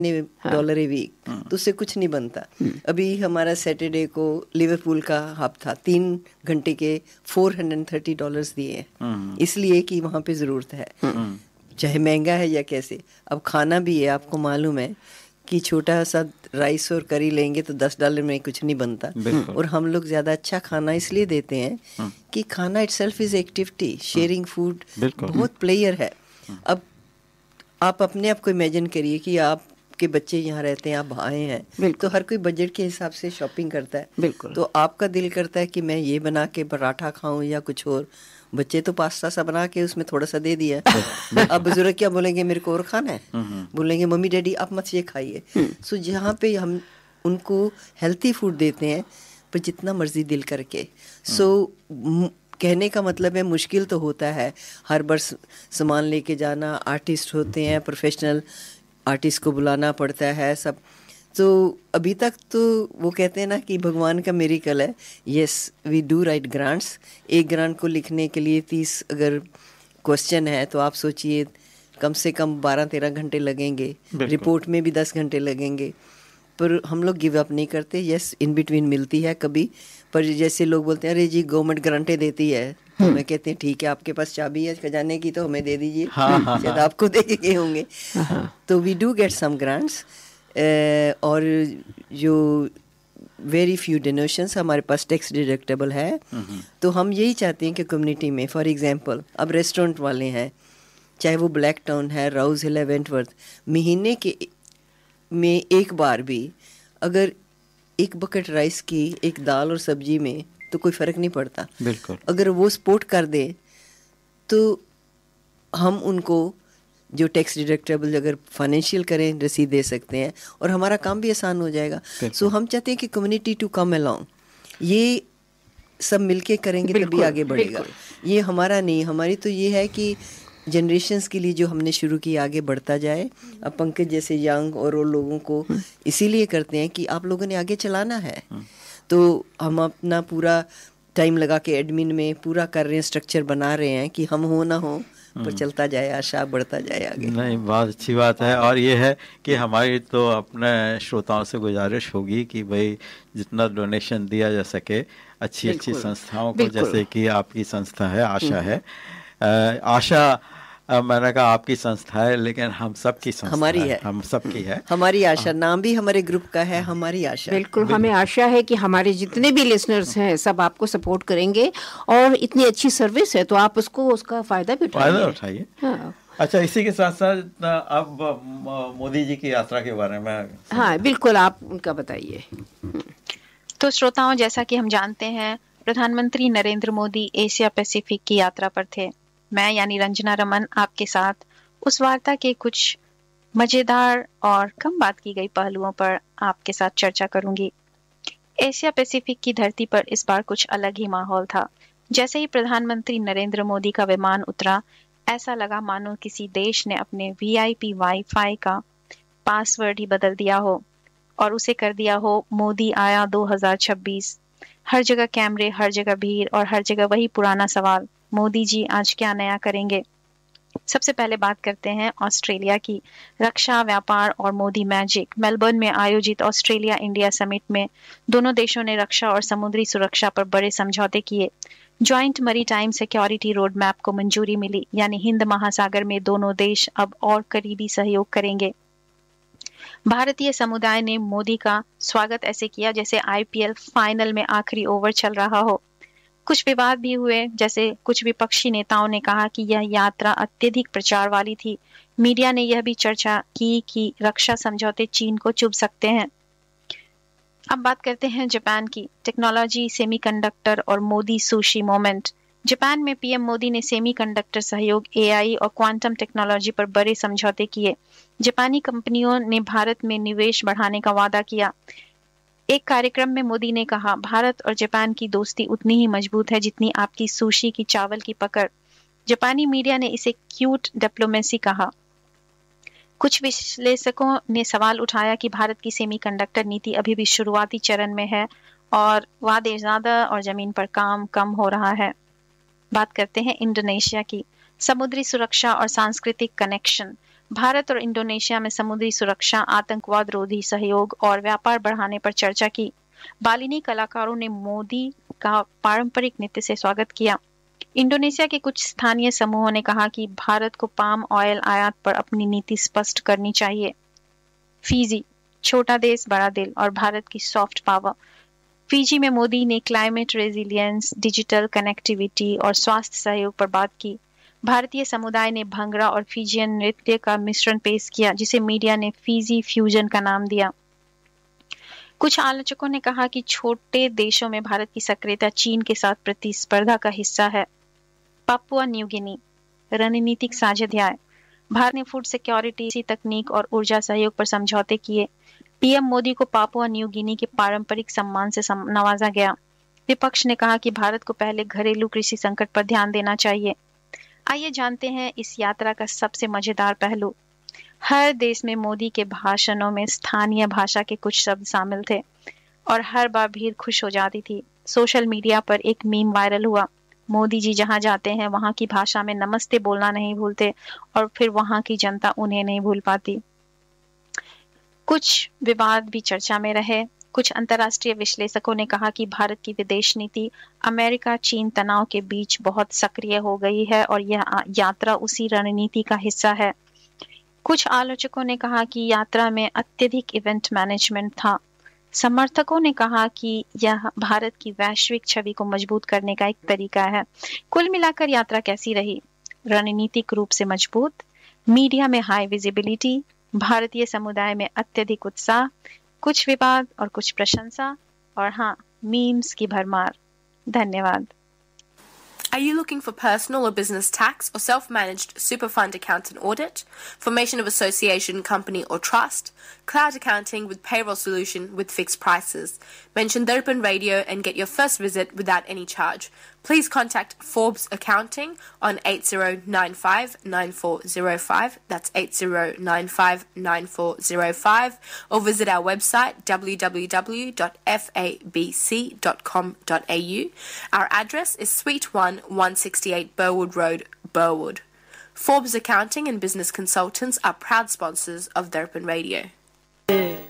हाँ। $1 a week, तो उससे कुछ नहीं बनता। अभी हमारा सैटरडे को लिवरपूल का हब था, 3 घंटे के $430 दिए, इसलिए कि वहाँ पे ज़रूरत है, चाहे महंगा है या कैसे। अब खाना भी है, आपको मालूम है कि छोटा सा राइस और करी लेंगे तो $10 में कुछ नहीं बनता। और हम लोग ज़्यादा अच्छा खाना इसलिए देते हैं कि खाना itself is activity, sharing food बहुत प्लेयर है। अब आप अपने आप को इमेजिन करिए कि आपके बच्चे यहाँ रहते हैं, आप आए हैं, तो हर कोई बजट के हिसाब से शॉपिंग करता है। तो आपका दिल करता है कि मैं ये बना के पराठा खाऊं या कुछ और, बच्चे तो पास्ता सा बना के उसमें थोड़ा सा दे दिया। अब बुजुर्ग क्या बोलेंगे, मेरे को और खाना है, बोलेंगे मम्मी डैडी आप मत ये खाइए। सो जहाँ पे हम उनको हेल्थी फूड देते हैं पर जितना मर्जी दिल करके। कहने का मतलब है मुश्किल तो होता है, हर बार सामान लेके जाना, आर्टिस्ट होते हैं, प्रोफेशनल आर्टिस्ट को बुलाना पड़ता है सब। तो अभी तक तो वो कहते हैं ना कि भगवान का मिरेकल है। Yes we do right grants. एक ग्रांट को लिखने के लिए 30 अगर क्वेश्चन है तो आप सोचिए कम से कम 12-13 घंटे लगेंगे, रिपोर्ट में भी 10 घंटे लगेंगे। पर हम लोग गिव अप नहीं करते। यस इन बिटवीन मिलती है कभी, पर जैसे लोग बोलते हैं अरे जी गवर्नमेंट गारंटी देती है, तो मैं कहते हैं ठीक है आपके पास चाबी है खजाने की तो हमें दे दीजिए, शायद आपको दे गए होंगे। तो we do get some grants और जो वेरी फ्यू डोनेशंस हमारे पास टैक्स डिडक्टेबल है। तो हम यही चाहते हैं कि कम्युनिटी में फॉर एग्जांपल अब रेस्टोरेंट वाले हैं, चाहे वो ब्लैक टाउन है, राउज हिल है, वेंटवर्थ, महीने के में एक बार भी अगर एक बकेट राइस की एक दाल और सब्जी में तो कोई फ़र्क नहीं पड़ता। बिल्कुल अगर वो सपोर्ट कर दे तो हम उनको जो टैक्स डिडक्टेबल अगर फाइनेंशियल करें रसीद दे सकते हैं और हमारा काम भी आसान हो जाएगा। सो हम चाहते हैं कि कम्युनिटी टू कम अलोंग, ये सब मिलके करेंगे तभी आगे बढ़ेगा। ये हमारा नहीं, हमारी तो ये है कि जनरेशन्स के लिए जो हमने शुरू किया आगे बढ़ता जाए। अब पंकज जैसे यंग और लोगों को इसीलिए करते हैं कि आप लोगों ने आगे चलाना है। तो हम अपना पूरा टाइम लगा के एडमिन में पूरा कर रहे हैं, स्ट्रक्चर बना रहे हैं कि हम हो ना हो पर चलता जाए, आशा बढ़ता जाए आगे। नहीं, बहुत अच्छी बात है। और ये है कि हमारी तो अपने श्रोताओं से गुजारिश होगी कि भाई जितना डोनेशन दिया जा सके अच्छी अच्छी संस्थाओं को, जैसे कि आपकी संस्था है आशा है। आशा मैंने कहा आपकी संस्था है लेकिन हम सब की संस्था हमारी है, हम सब की है। हमारी आशा नाम भी हमारे ग्रुप का है, हमारी आशा। बिल्कुल हमें आशा है कि हमारे जितने भी लिसनर्स हैं सब आपको सपोर्ट करेंगे और इतनी अच्छी सर्विस है तो आप उसका फायदा भी उठाइए। हाँ। अच्छा, इसी के साथ साथ अब मोदी जी की यात्रा के बारे में। हाँ बिल्कुल, आप उनका बताइए। तो श्रोताओं, जैसा कि हम जानते हैं प्रधानमंत्री नरेंद्र मोदी एशिया पैसिफिक की यात्रा पर थे। मैं यानी रंजना रमन आपके साथ उस वार्ता के कुछ मजेदार और कम बात की गई पहलुओं पर आपके साथ चर्चा करूंगी। एशिया पैसिफिक की धरती पर इस बार कुछ अलग ही माहौल था। जैसे ही प्रधानमंत्री नरेंद्र मोदी का विमान उतरा, ऐसा लगा मानो किसी देश ने अपने VIP वाईफाई का पासवर्ड ही बदल दिया हो और उसे कर दिया हो मोदी आया 2026। हर जगह कैमरे, हर जगह भीड़ और हर जगह वही पुराना सवाल, मोदी जी आज क्या नया करेंगे। सबसे पहले बात करते हैं ऑस्ट्रेलिया की। रक्षा, व्यापार और मोदी मैजिक। मेलबर्न में आयोजित ऑस्ट्रेलिया इंडिया समिट में दोनों देशों ने रक्षा और समुद्री सुरक्षा पर बड़े समझौते किए। Joint maritime security road map को मंजूरी मिली, यानी हिंद महासागर में दोनों देश अब और करीबी सहयोग करेंगे। भारतीय समुदाय ने मोदी का स्वागत ऐसे किया जैसे IPL फाइनल में आखिरी ओवर चल रहा हो। कुछ विवाद भी हुए, जैसे कुछ विपक्षी नेताओं ने कहा कि यह यात्रा अत्यधिक प्रचार वाली थी। मीडिया ने यह भी चर्चा की कि रक्षा समझौते चीन को चुभ सकते हैं। अब बात करते हैं जापान की। टेक्नोलॉजी, सेमीकंडक्टर और मोदी सुशी मोमेंट। जापान में PM मोदी ने सेमीकंडक्टर सहयोग, AI और क्वांटम टेक्नोलॉजी पर बड़े समझौते किए। जापानी कंपनियों ने भारत में निवेश बढ़ाने का वादा किया। एक कार्यक्रम में मोदी ने कहा, भारत और जापान की दोस्ती उतनी ही मजबूत है जितनी आपकी सुशी की चावल की पकड़। जापानी मीडिया ने इसे क्यूट डिप्लोमेसी कहा। कुछ विश्लेषकों ने सवाल उठाया कि भारत की सेमीकंडक्टर नीति अभी भी शुरुआती चरण में है और वादे ज्यादा और जमीन पर काम कम हो रहा है। बात करते हैं इंडोनेशिया की। समुद्री सुरक्षा और सांस्कृतिक कनेक्शन। भारत और इंडोनेशिया में समुद्री सुरक्षा, आतंकवाद रोधी सहयोग और व्यापार बढ़ाने पर चर्चा की। बालिनी कलाकारों ने मोदी का पारंपरिक नृत्य से स्वागत किया। इंडोनेशिया के कुछ स्थानीय समूहों ने कहा कि भारत को पाम ऑयल आयात पर अपनी नीति स्पष्ट करनी चाहिए। फिजी, छोटा देश बड़ा दिल और भारत की सॉफ्ट पावर। फिजी में मोदी ने क्लाइमेट रेजिलियंस, डिजिटल कनेक्टिविटी और स्वास्थ्य सहयोग पर बात की। भारतीय समुदाय ने भंगड़ा और फिजियन नृत्य का मिश्रण पेश किया, जिसे मीडिया ने फिजी फ्यूजन का नाम दिया। कुछ आलोचकों ने कहा कि छोटे देशों में भारत की सक्रियता चीन के साथ प्रतिस्पर्धा का हिस्सा है। पापुआ न्यू गिनी, रणनीतिक साझेदारी। भारत ने फूड सिक्योरिटी, तकनीक और ऊर्जा सहयोग पर समझौते किए। पीएम मोदी को पापुआ न्यू गिनी के पारंपरिक सम्मान से नवाजा गया। विपक्ष ने कहा कि भारत को पहले घरेलू कृषि संकट पर ध्यान देना चाहिए। आइए जानते हैं इस यात्रा का सबसे मजेदार पहलू। हर देश में मोदी के भाषणों में स्थानीय भाषा के कुछ शब्द शामिल थे और हर बार भीड़ खुश हो जाती थी। सोशल मीडिया पर एक मीम वायरल हुआ। मोदी जी जहां जाते हैं वहां की भाषा में नमस्ते बोलना नहीं भूलते और फिर वहां की जनता उन्हें नहीं भूल पाती। कुछ विवाद भी चर्चा में रहे। कुछ अंतर्राष्ट्रीय विश्लेषकों ने कहा कि भारत की विदेश नीति अमेरिका चीन तनाव के बीच बहुत सक्रिय हो गई है और यह यात्रा उसी रणनीति का हिस्सा है। कुछ आलोचकों ने कहा कि यात्रा में अत्यधिक इवेंट मैनेजमेंट था। समर्थकों ने कहा कि यह भारत की वैश्विक छवि को मजबूत करने का एक तरीका है। कुल मिलाकर यात्रा कैसी रही? रणनीतिक रूप से मजबूत, मीडिया में हाई विजिबिलिटी, भारतीय समुदाय में अत्यधिक उत्साह, कुछ विवाद और कुछ प्रशंसा, और हाँ, मीम्स की भरमार। धन्यवाद। Are you looking for personal or business tax or self-managed super fund account and audit, formation of association, company or trust, cloud accounting with payroll solution with fixed prices? Mention Darpan Radio and get your first visit without any charge. Please contact Forbes Accounting on 8095-9405, that's 8095-9405, or visit our website www.fabc.com.au. Our address is Suite 1, 168 Burwood Road, Burwood. Forbes Accounting and Business Consultants are proud sponsors of Darpan Radio.